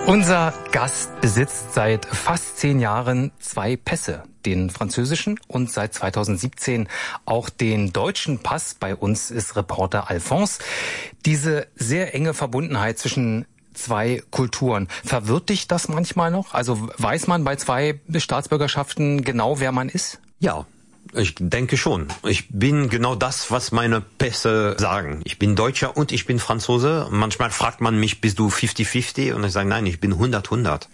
Unser Gast besitzt seit fast 10 Jahren 2 Pässe, den französischen und seit 2017 auch den deutschen Pass. Bei uns ist Reporter Alphonse. Diese sehr enge Verbundenheit zwischen 2 Kulturen, verwirrt dich das manchmal noch? Also weiß man bei 2 Staatsbürgerschaften genau, wer man ist? Ja. Ich denke schon. Ich bin genau das, was meine Pässe sagen. Ich bin Deutscher und ich bin Franzose. Manchmal fragt man mich, bist du 50-50? Und ich sage, nein, ich bin 100-100.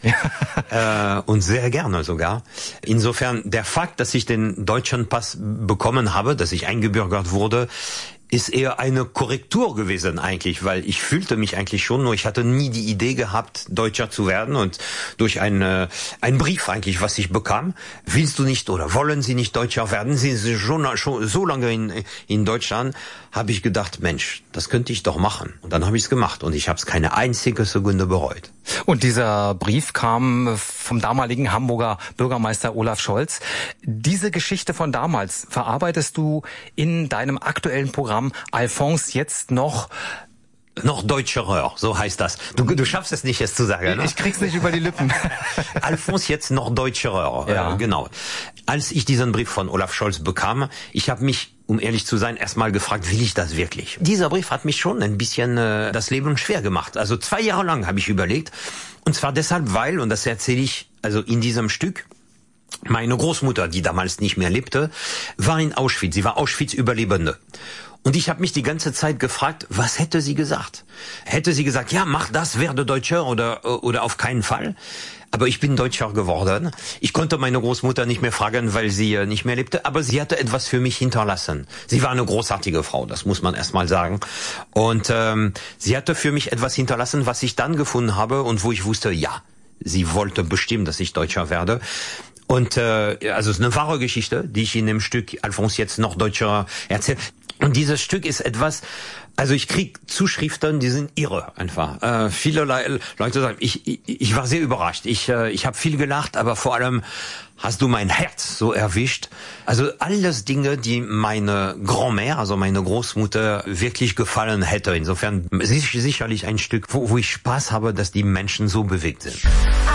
Und sehr gerne sogar. Insofern, der Fakt, dass ich den deutschen Pass bekommen habe, dass ich eingebürgert wurde, ist eher eine Korrektur gewesen eigentlich, weil ich fühlte mich eigentlich schon, nur ich hatte nie die Idee gehabt, Deutscher zu werden, und durch einen Brief eigentlich, was ich bekam: willst du nicht oder wollen Sie nicht Deutscher werden? Sie sind schon so lange in Deutschland, habe ich gedacht, Mensch, das könnte ich doch machen. Und dann habe ich es gemacht und ich habe es keine einzige Sekunde bereut. Und dieser Brief kam vom damaligen Hamburger Bürgermeister Olaf Scholz. Diese Geschichte von damals verarbeitest du in deinem aktuellen Programm Alphonse jetzt noch deutscherer, so heißt das. Du schaffst es nicht, es zu sagen, ne? Ich krieg's nicht über die Lippen. Alphonse jetzt noch deutscherer, ja. Genau. Als ich diesen Brief von Olaf Scholz bekam, ich habe mich, um ehrlich zu sein, erstmal gefragt, will ich das wirklich? Dieser Brief hat mich schon ein bisschen das Leben schwer gemacht. Also 2 Jahre lang habe ich überlegt. Und zwar deshalb, weil, und das erzähle ich also in diesem Stück, meine Großmutter, die damals nicht mehr lebte, war in Auschwitz. Sie war Auschwitz-Überlebende. Und ich habe mich die ganze Zeit gefragt, was hätte sie gesagt? Hätte sie gesagt, ja, mach das, werde Deutscher oder auf keinen Fall? Aber ich bin Deutscher geworden. Ich konnte meine Großmutter nicht mehr fragen, weil sie nicht mehr lebte. Aber sie hatte etwas für mich hinterlassen. Sie war eine großartige Frau, das muss man erst mal sagen. Und sie hatte für mich etwas hinterlassen, was ich dann gefunden habe und wo ich wusste, ja, sie wollte bestimmt, dass ich Deutscher werde. Und also es ist eine wahre Geschichte, die ich in dem Stück Alphonse jetzt noch Deutscher erzähle. Und dieses Stück ist etwas, also ich krieg Zuschriften, die sind irre einfach. Viele Leute sagen, ich war sehr überrascht. Ich habe viel gelacht, aber vor allem hast du mein Herz so erwischt. Also alles Dinge, die meine Grand-Mère, also meine Großmutter, wirklich gefallen hätte. Insofern sicherlich ein Stück, wo ich Spaß habe, dass die Menschen so bewegt sind.